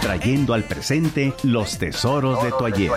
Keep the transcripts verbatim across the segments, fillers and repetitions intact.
trayendo al presente los tesoros de tu ayer.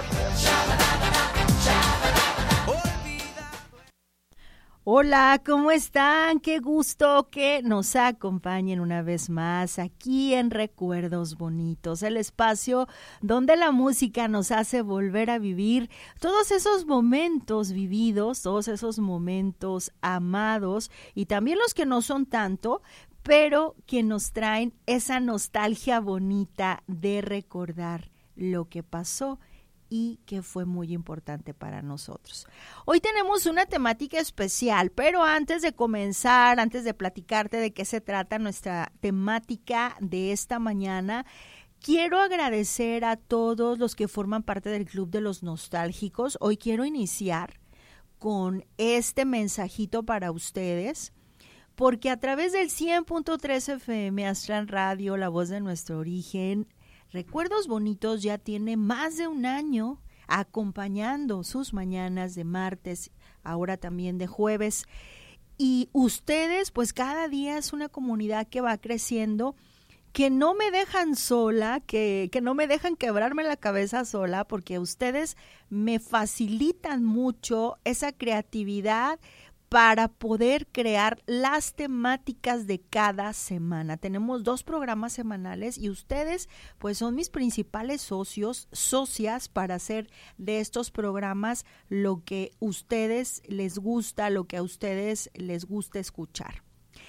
Hola, ¿cómo están? Qué gusto que nos acompañen una vez más aquí en Recuerdos Bonitos, el espacio donde la música nos hace volver a vivir todos esos momentos vividos, todos esos momentos amados y también los que no son tanto, pero que nos traen esa nostalgia bonita de recordar lo que pasó y que fue muy importante para nosotros. Hoy tenemos una temática especial, pero antes de comenzar, antes de platicarte de qué se trata nuestra temática de esta mañana, quiero agradecer a todos los que forman parte del Club de los Nostálgicos. Hoy quiero iniciar con este mensajito para ustedes, porque a través del cien punto tres F M Astran Radio, la voz de nuestro origen, Recuerdos Bonitos ya tiene más de un año acompañando sus mañanas de martes, ahora también de jueves. Y ustedes, pues cada día es una comunidad que va creciendo, que no me dejan sola, que, que no me dejan quebrarme la cabeza sola, porque ustedes me facilitan mucho esa creatividad para poder crear las temáticas de cada semana. Tenemos dos programas semanales y ustedes pues son mis principales socios, socias para hacer de estos programas lo que ustedes les gusta, lo que a ustedes les gusta escuchar.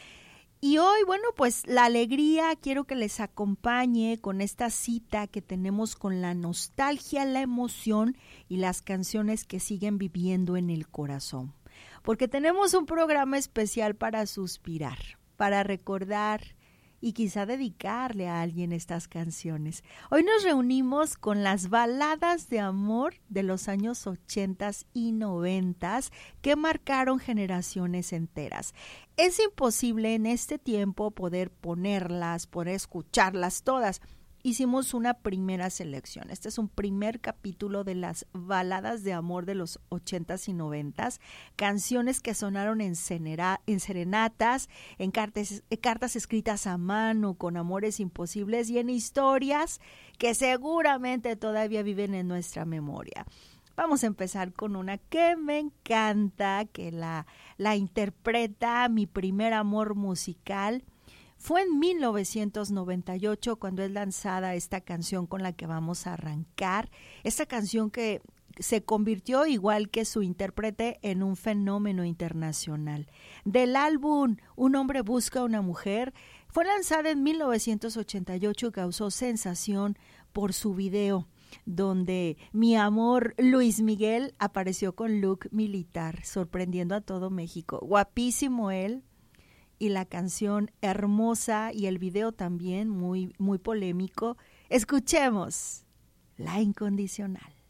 Y hoy, bueno, pues la alegría quiero que les acompañe con esta cita que tenemos con la nostalgia, la emoción y las canciones que siguen viviendo en el corazón. Porque tenemos un programa especial para suspirar, para recordar y quizá dedicarle a alguien estas canciones. Hoy nos reunimos con las baladas de amor de los años ochentas y noventas que marcaron generaciones enteras. Es imposible en este tiempo poder ponerlas, poder escucharlas todas. Hicimos una primera selección. Este es un primer capítulo de las baladas de amor de los ochentas y noventas, canciones que sonaron en, cenera, en serenatas, en cartas, cartas escritas a mano, con amores imposibles y en historias que seguramente todavía viven en nuestra memoria. Vamos a empezar con una que me encanta, que la, la interpreta mi primer amor musical. Fue en mil novecientos noventa y ocho cuando es lanzada esta canción con la que vamos a arrancar. Esta canción que se convirtió, igual que su intérprete, en un fenómeno internacional. Del álbum Un hombre busca a una mujer, fue lanzada en mil novecientos ochenta y ocho y causó sensación por su video, donde mi amor Luis Miguel apareció con look militar, sorprendiendo a todo México. Guapísimo él. Y la canción hermosa y el video también muy, muy polémico. Escuchemos La Incondicional.